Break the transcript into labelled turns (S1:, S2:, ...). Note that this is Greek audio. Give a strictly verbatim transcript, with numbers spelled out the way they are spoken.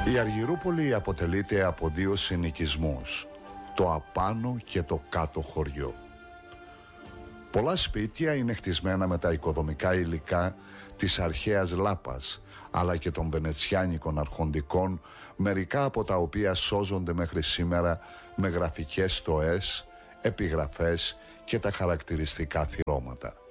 S1: Η Αργυρούπολη αποτελείται από δύο συνοικισμούς, το απάνω και το κάτω χωριό. Πολλά σπίτια είναι χτισμένα με τα οικοδομικά υλικά της αρχαίας Λάπας, αλλά και των βενετσιάνικων αρχοντικών, μερικά από τα οποία σώζονται μέχρι σήμερα με γραφικές στοές, επιγραφές και τα χαρακτηριστικά θυρώματα.